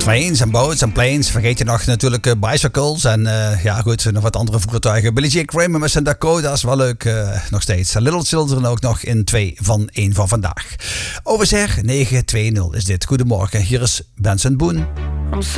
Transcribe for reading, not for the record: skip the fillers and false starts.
Trains en boats en planes. Vergeet je nog natuurlijk bicycles en ja goed, nog wat andere voertuigen. Billy J. Kramer met zijn Dakota is wel leuk nog steeds. Little Children ook nog in 2 van 1 van vandaag. Over zeg 920 is dit. Goedemorgen, hier is Benson Boone. I'm